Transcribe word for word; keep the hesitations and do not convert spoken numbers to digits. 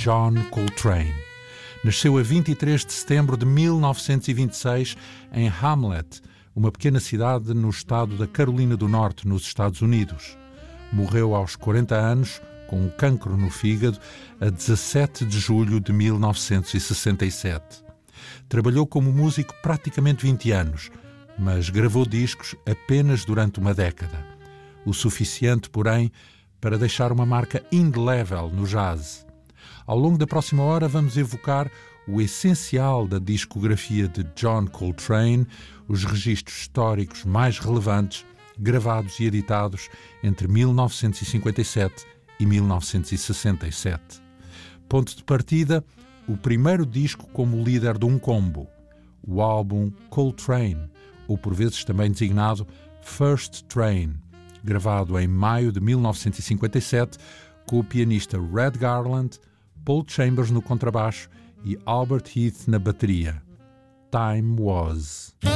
John Coltrane. Nasceu a vinte e três de setembro de mil novecentos e vinte e seis em Hamlet, uma pequena cidade no estado da Carolina do Norte, nos Estados Unidos. Morreu aos quarenta anos, com um cancro no fígado, a dezassete de julho de mil novecentos e sessenta e sete. Trabalhou como músico praticamente vinte anos, mas gravou discos apenas durante uma década. O suficiente, porém, para deixar uma marca indelével no jazz. Ao longo da próxima hora vamos evocar o essencial da discografia de John Coltrane, os registros históricos mais relevantes, gravados e editados entre mil novecentos e cinquenta e sete e mil novecentos e sessenta e sete. Ponto de partida, o primeiro disco como líder de um combo, o álbum Coltrane, ou por vezes também designado First Train, gravado em maio de mil novecentos e cinquenta e sete, com o pianista Red Garland, Paul Chambers no contrabaixo e Albert Heath na bateria. Time Was.